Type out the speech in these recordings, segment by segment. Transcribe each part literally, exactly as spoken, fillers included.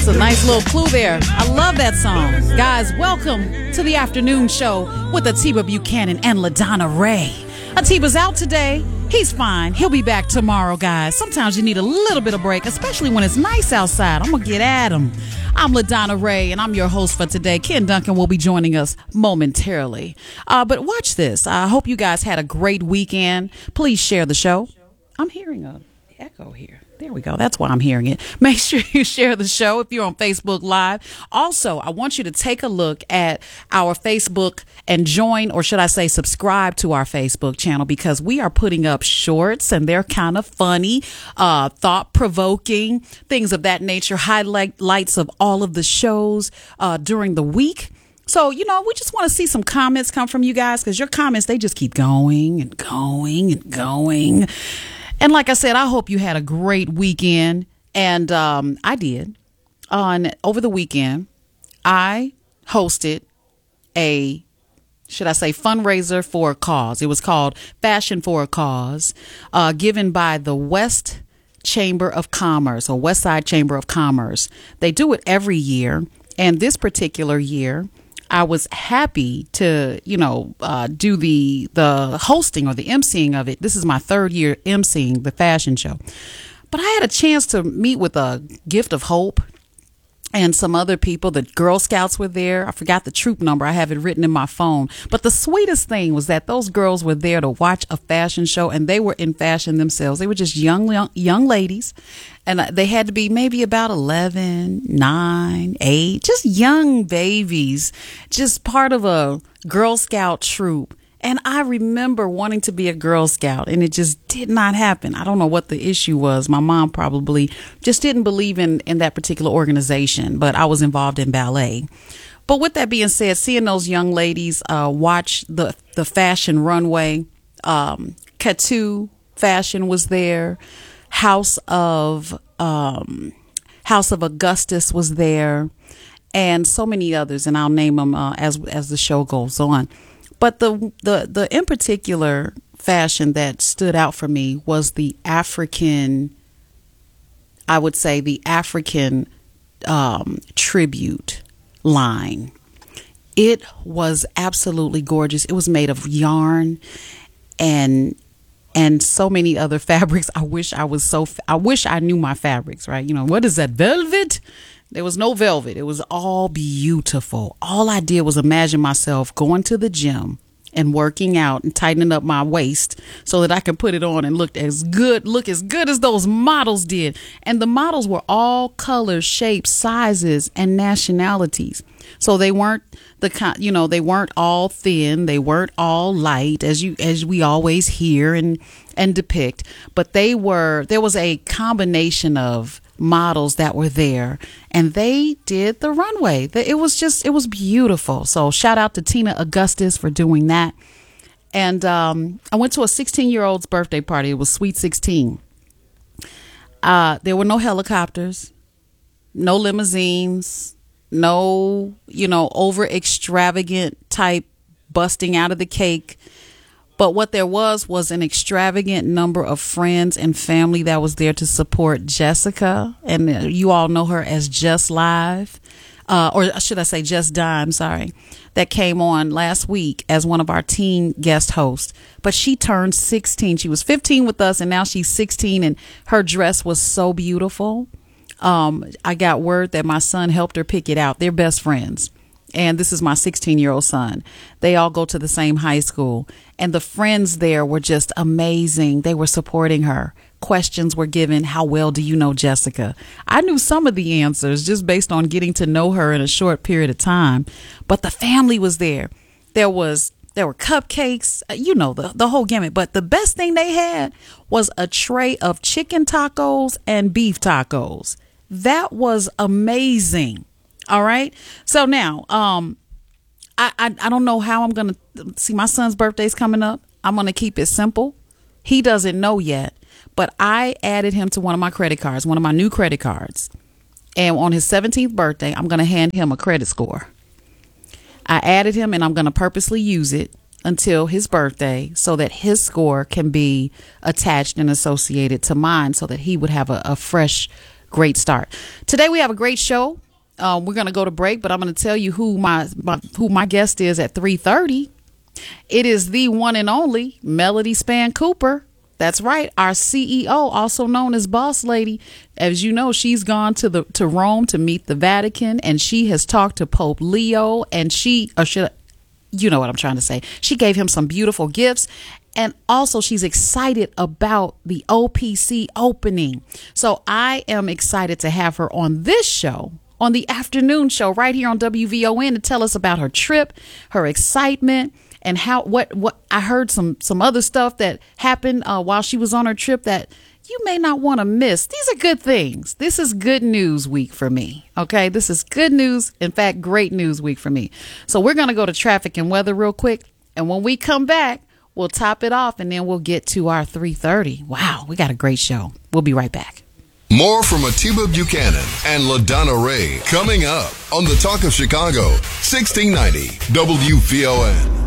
That's a nice little clue there. I love that song. Guys, welcome to the afternoon show with Atiba Buchanan and LaDonna Ray. Atiba's out today. He's fine. He'll be back tomorrow, guys. Sometimes you need a little bit of break, especially when it's nice outside. I'm going to get at him. I'm LaDonna Ray, and I'm your host for today. Ken Duncan will be joining us momentarily. Uh, but watch this. I hope you guys had a great weekend. Please share the show. I'm hearing a echo here. There we go. That's why I'm hearing it. Make sure you share the show if you're on Facebook Live. Also, I want you to take a look at our Facebook and join, or should I say subscribe to our Facebook channel, because we are putting up shorts and they're kind of funny, uh, thought-provoking, things of that nature, highlights of all of the shows uh, during the week. So, you know, we just want to see some comments come from you guys, because your comments, they just keep going and going and going. And like I said, I hope you had a great weekend. And um, I did. On over the weekend, I hosted a, should I say, fundraiser for a cause. It was called Fashion for a Cause, uh, given by the West Chamber of Commerce, or West Side Chamber of Commerce. They do it every year. And this particular year, I was happy to, you know, uh, do the the hosting or the emceeing of it. This is my third year emceeing the fashion show. But I had a chance to meet with a Gift of Hope and some other people. The Girl Scouts were there. I forgot the troop number. I have it written in my phone. But the sweetest thing was that those girls were there to watch a fashion show, and they were in fashion themselves. They were just young, young, young ladies. And they had to be maybe about eleven, nine, eight, just young babies, just part of a Girl Scout troop. And I remember wanting to be a Girl Scout, and it just did not happen. I don't know what the issue was. My mom probably just didn't believe in, in that particular organization, but I was involved in ballet. But with that being said, seeing those young ladies uh, watch the, the fashion runway, um, Katu Fashion was there. House of um, House of Augustus was there, and so many others, and I'll name them uh, as as the show goes on. But the the the in particular fashion that stood out for me was the African, I would say the African um, tribute line. It was absolutely gorgeous. It was made of yarn and and so many other fabrics. I wish I was so, I wish I knew my fabrics, right? You know, what is that, velvet? There was no velvet. It was all beautiful. All I did was imagine myself going to the gym and working out and tightening up my waist so that I could put it on and look as good, look as good as those models did. And the models were all colors, shapes, sizes, and nationalities. So they weren't the kind, you know, they weren't all thin. They weren't all light, as you as we always hear and and depict. But they were. There was a combination of models that were there, and they did the runway. It was just, it was beautiful. So shout out to Tina Augustus for doing that. And um, I went to a sixteen year old's birthday party. It was Sweet sixteen. Uh, there were no helicopters, no limousines, no, you know, over extravagant type busting out of the cake. But what there was was an extravagant number of friends and family that was there to support Jessica. And you all know her as Just Live, uh, or should I say Just Dime, sorry, that came on last week as one of our teen guest hosts. But she turned sixteen. She was fifteen with us, and now she's sixteen, and her dress was so beautiful. Um, I got word that my son helped her pick it out. They're best friends. And this is my sixteen year old son. They all go to the same high school, and the friends there were just amazing. They were supporting her. Questions were given. How well do you know Jessica? I knew some of the answers just based on getting to know her in a short period of time, but the family was there. There was, there were cupcakes, you know, the, the whole gamut. But the best thing they had was a tray of chicken tacos and beef tacos. That was amazing. All right. So now, um, I, I, I don't know how I'm going to see. My son's birthday's coming up. I'm going to keep it simple. He doesn't know yet, but I added him to one of my credit cards, one of my new credit cards. And on his seventeenth birthday, I'm going to hand him a credit score. I added him, and I'm going to purposely use it until his birthday so that his score can be attached and associated to mine, so that he would have a, a fresh great start. Today we have a great show. Uh, we're going to go to break, but I'm going to tell you who my, my who my guest is at three thirty. It is the one and only Melody Span Cooper. That's right, our C E O, also known as Boss Lady. As you know, she's gone to the to Rome to meet the Vatican, and she has talked to Pope Leo, and she, or should, you know what I'm trying to say. She gave him some beautiful gifts, and also she's excited about the O P C opening. So I am excited to have her on this show, on the afternoon show, right here on W V O N, to tell us about her trip, her excitement, and how what what I heard some some other stuff that happened uh, while she was on her trip that you may not want to miss. These are good things. This is good news week for me. Okay, this is good news. In fact, great news week for me. So we're gonna go to traffic and weather real quick, and when we come back, we'll top it off, and then we'll get to our three thirty. Wow, we got a great show. We'll be right back. More from Atiba Buchanan and LaDonna Ray coming up on the Talk of Chicago, sixteen ninety W V O N.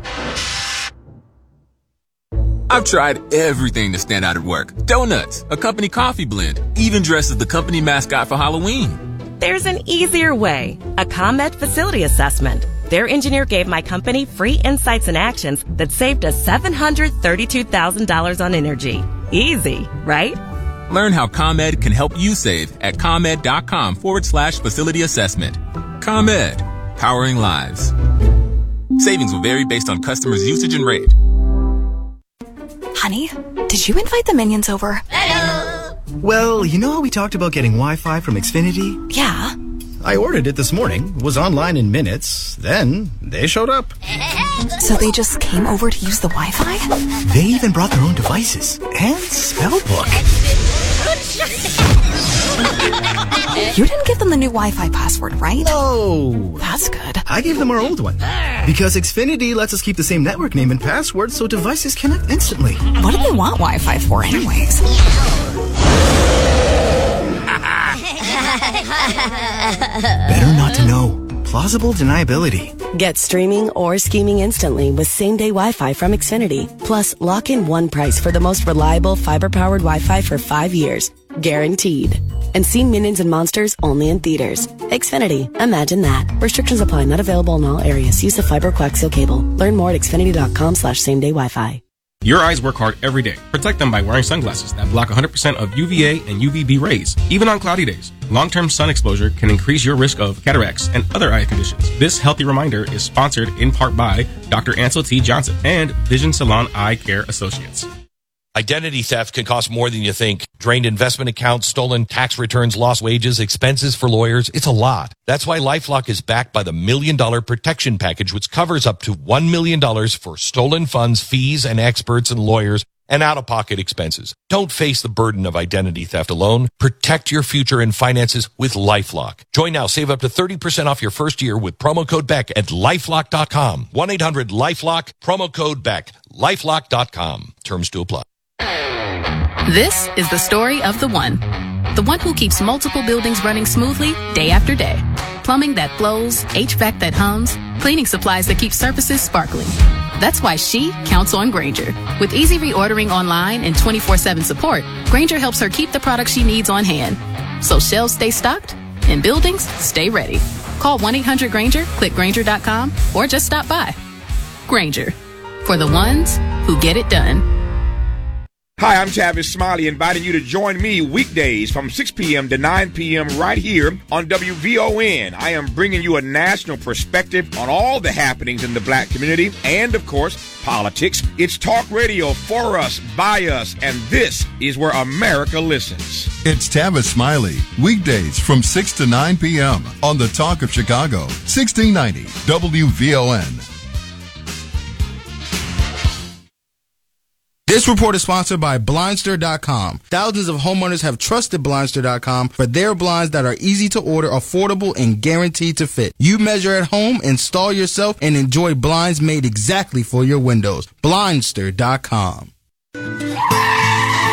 I've tried everything to stand out at work. Donuts, a company coffee blend, even dressed as the company mascot for Halloween. There's an easier way. A ComEd facility assessment. Their engineer gave my company free insights and actions that saved us seven hundred thirty-two thousand dollars on energy. Easy, right? Learn how ComEd can help you save at ComEd.com forward slash facility assessment. ComEd, powering lives. Savings will vary based on customers' usage and rate. Honey, did you invite the minions over? Hello! Well, you know how we talked about getting Wi-Fi from Xfinity? Yeah. I ordered it this morning, was online in minutes, then they showed up. So they just came over to use the Wi-Fi? They even brought their own devices and spell book. You didn't give them the new Wi-Fi password, right? No. That's good. I gave them our old one. Because Xfinity lets us keep the same network name and password so devices connect instantly. What do they want Wi-Fi for anyways? Better not to know. Plausible deniability. Get streaming or scheming instantly with same-day Wi-Fi from Xfinity. Plus, lock in one price for the most reliable fiber-powered Wi-Fi for five years. Guaranteed. And see Minions and Monsters only in theaters. Xfinity. Imagine that. Restrictions apply. Not available in all areas. Use of fiber coaxial cable. Learn more at xfinity.com slash same-day Wi-Fi. Your eyes work hard every day. Protect them by wearing sunglasses that block one hundred percent of U V A and U V B rays, even on cloudy days. Long-term sun exposure can increase your risk of cataracts and other eye conditions. This healthy reminder is sponsored in part by Doctor Ansel T. Johnson and Vision Salon Eye Care Associates. Identity theft can cost more than you think. Drained investment accounts, stolen tax returns, lost wages, expenses for lawyers. It's a lot. That's why LifeLock is backed by the Million Dollar Protection Package, which covers up to one million dollars for stolen funds, fees, and experts and lawyers, and out-of-pocket expenses. Don't face the burden of identity theft alone. Protect your future and finances with LifeLock. Join now. Save up to thirty percent off your first year with promo code Beck at LifeLock dot com. one eight hundred LifeLock, promo code Beck. LifeLock dot com. Terms to apply. This is the story of the one. The one who keeps multiple buildings running smoothly day after day. Plumbing that flows, H V A C that hums, cleaning supplies that keep surfaces sparkling. That's why she counts on Grainger. With easy reordering online and twenty-four seven support, Grainger helps her keep the products she needs on hand. So shelves stay stocked and buildings stay ready. Call one eight hundred Grainger, click Grainger dot com, or just stop by. Grainger, for the ones who get it done. Hi, I'm Tavis Smiley, inviting you to join me weekdays from six p.m. to nine p.m. right here on W V O N. I am bringing you a national perspective on all the happenings in the black community and, of course, politics. It's talk radio for us, by us, and this is where America listens. It's Tavis Smiley, weekdays from six to nine p.m. on the Talk of Chicago, sixteen ninety W V O N. This report is sponsored by Blindster dot com. Thousands of homeowners have trusted Blindster dot com for their blinds that are easy to order, affordable, and guaranteed to fit. You measure at home, install yourself, and enjoy blinds made exactly for your windows. Blindster dot com. W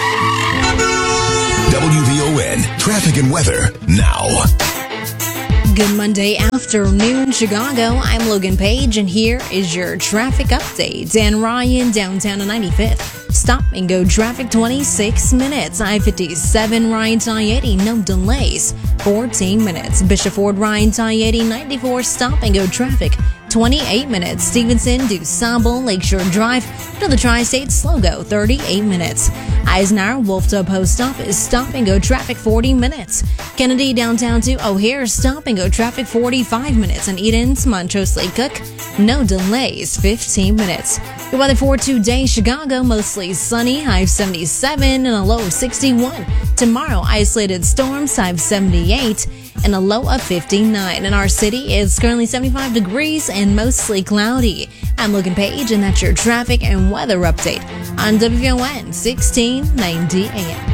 V O N, traffic and weather now. Good Monday afternoon, Chicago. I'm Logan Page, and here is your traffic update. Dan Ryan, downtown on ninety-fifth. Stop and go traffic, twenty-six minutes. I fifty-seven, Ryan to I eighty, no delays, fourteen minutes. Bishop Ford, Ryan to I eighty, ninety-four, stop and go traffic, twenty-eight minutes. Stevenson, DuSable, Lakeshore Drive to the Tri-State, slow go, thirty-eight minutes. Eisenhower, Wolf to Post Office, stop and go traffic, forty minutes. Kennedy, downtown to O'Hare, stop and go traffic, forty-five minutes. And Edens, Montrose Lake Cook, no delays, fifteen minutes. Your weather for today, Chicago, mostly sunny, high of seventy-seven and a low of sixty-one. Tomorrow, isolated storms, high of seventy-eight and a low of fifty-nine. In our city, it's currently seventy-five degrees and mostly cloudy. I'm Logan Page, and that's your traffic and weather update on W V O N sixteen ninety A M.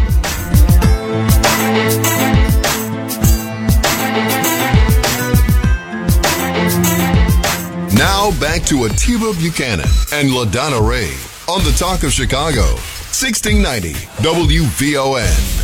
Now back to Atiba Buchanan and LaDonna Ray on the Talk of Chicago, sixteen ninety W V O N.